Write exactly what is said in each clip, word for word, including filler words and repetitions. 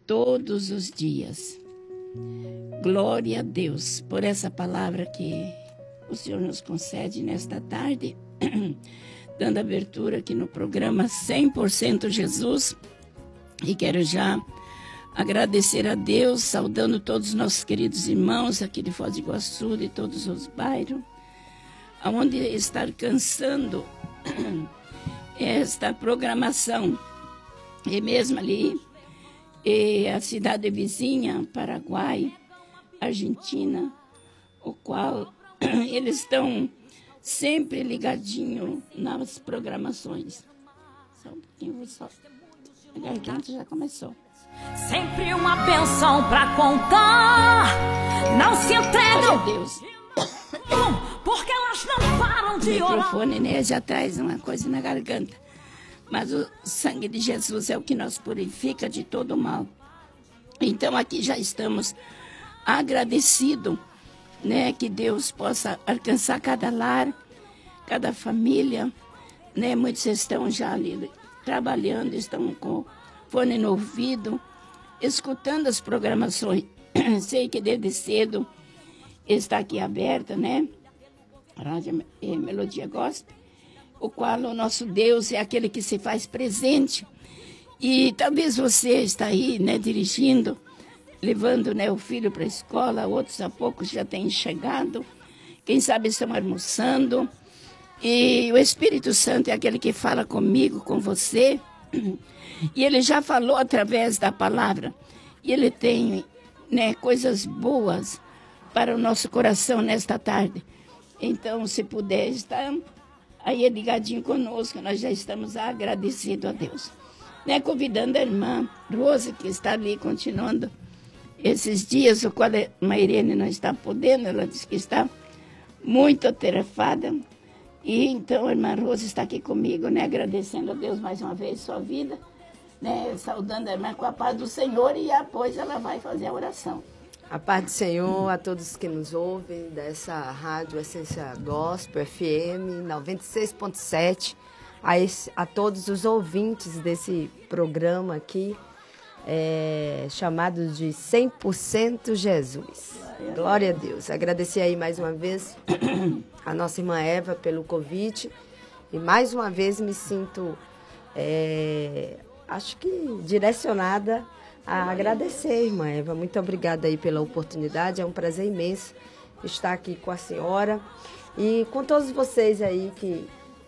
todos os dias. Glória a Deus por essa palavra que o Senhor nos concede nesta tarde, dando abertura aqui no programa cem por cento Jesus. E quero já agradecer a Deus, saudando todos os nossos queridos irmãos aqui de Foz do Iguaçu, de todos os bairros, aonde está alcançando esta programação. E mesmo ali, e a cidade vizinha, Paraguai, Argentina, o qual eles estão sempre ligadinhos nas programações. Só um pouquinho, só. A garganta já começou. Sempre uma benção pra contar. Não se entregam. Meu Deus. Porque elas não param de orar. O microfone, orar. né, já traz uma coisa na garganta. Mas o sangue de Jesus é o que nos purifica de todo mal. Então aqui já estamos agradecidos, né, que Deus possa alcançar cada lar, cada família, né? Muitos estão já ali trabalhando, estão com fone no ouvido, escutando as programações. Sei que desde cedo está aqui aberta, né? Rádio Melodia Gospel, o qual o nosso Deus é aquele que se faz presente. E talvez você está aí, né, dirigindo, levando, né, o filho para a escola, outros há pouco já têm chegado, quem sabe estão almoçando. E o Espírito Santo é aquele que fala comigo, com você, e ele já falou através da palavra. E ele tem, né, coisas boas para o nosso coração nesta tarde. Então, se puder estar aí ligadinho conosco, nós já estamos agradecidos a Deus. Né, convidando a irmã Rose, que está ali continuando esses dias, o qual a Mairene não está podendo, ela disse que está muito atarefada. E então a irmã Rose está aqui comigo, né, agradecendo a Deus mais uma vez sua vida, né, saudando a irmã com a paz do Senhor, e depois ela vai fazer a oração. A paz do Senhor a todos que nos ouvem dessa rádio Essência Gospel F M noventa e seis ponto sete, a, esse, a todos os ouvintes desse programa aqui, é, chamado de cem por cento Jesus. Glória, Glória a Deus. Agradecer aí mais uma vez a nossa irmã Eva pelo convite, e mais uma vez me sinto, é, acho que direcionada a agradecer, irmã Eva. Muito obrigada aí pela oportunidade, é um prazer imenso estar aqui com a senhora e com todos vocês aí que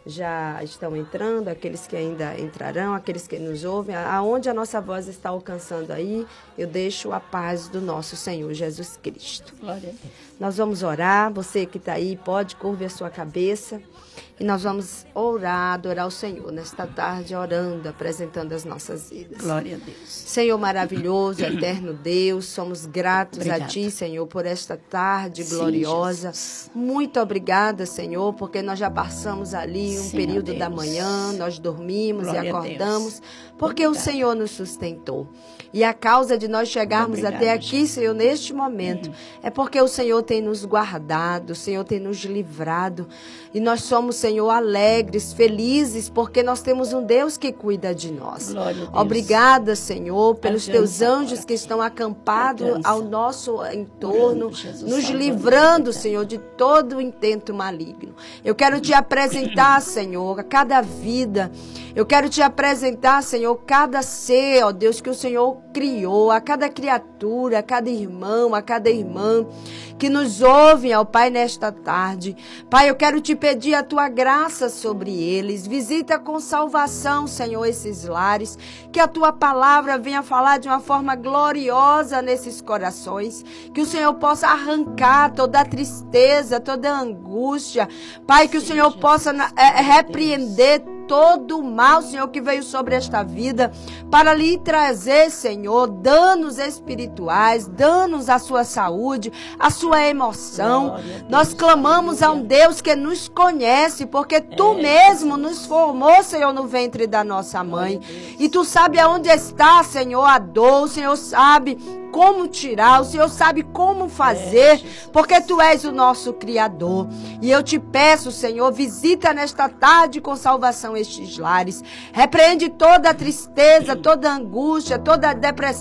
já estão entrando, aqueles que ainda entrarão, aqueles que nos ouvem, aonde a nossa voz está alcançando aí, eu deixo a paz do nosso Senhor Jesus Cristo. Glória a Deus. Nós vamos orar, você que está aí pode curvar a sua cabeça e nós vamos orar, adorar o Senhor nesta tarde, orando, apresentando as nossas vidas. Glória a Deus. Senhor maravilhoso, eterno Deus, somos gratos Obrigada. a Ti, Senhor, por esta tarde Sim, gloriosa. Jesus. Muito obrigada, Senhor, porque nós já passamos ali um Sim, período ó da Deus. manhã, nós dormimos Glória e a acordamos, Deus. porque Obrigada. o Senhor nos sustentou. E a causa de nós chegarmos Obrigada, até aqui, Jesus. Senhor, neste momento, uhum. é porque o Senhor tem nos guardado, o Senhor tem nos livrado. E nós somos, Senhor, alegres, felizes, porque nós temos um Deus que cuida de nós. Glória a Deus. Obrigada, Senhor, pelos Alcança teus anjos agora. que estão acampados Alcança. ao nosso entorno, Orando, Jesus, nos salva livrando, a vida. Senhor, de todo o intento maligno. Eu quero te apresentar, Senhor, a cada vida. Eu quero te apresentar, Senhor, cada ser, ó Deus, que o Senhor criou, a cada criatura, a cada irmão, a cada irmã que nos ouvem, ó Pai, nesta tarde. Pai, eu quero te pedir a tua graça sobre eles. Visita com salvação, Senhor, esses lares. Que a tua palavra venha falar de uma forma gloriosa nesses corações. Que o Senhor possa arrancar toda a tristeza, toda a angústia. Pai, que o Senhor possa é, repreender todo o mal, Senhor, que veio sobre esta vida, para lhe trazer, Senhor, danos espirituais, danos à sua saúde, à sua emoção. Nós clamamos a um Deus que nos conhece, porque Tu mesmo nos formou, Senhor, no ventre da nossa mãe. E Tu sabe aonde está, Senhor, a dor, o Senhor sabe como tirar, o Senhor sabe como fazer, porque Tu és o nosso Criador. E eu te peço, Senhor, visita nesta tarde com salvação estes lares. Repreende toda a tristeza, toda a angústia, toda a depressão